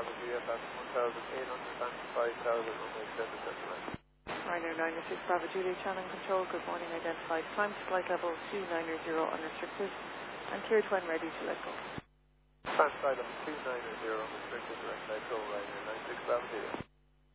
Bravo Juliet, that's 1,805,000 runway 779. Ryanair 906 Bravo Juliet, channel control, good morning, identified. Climb to flight level 290 unrestricted and cleared when ready to let go. Climb to flight level 290 unrestricted, direct flight go, Ryanair 96 Bravo Juliet.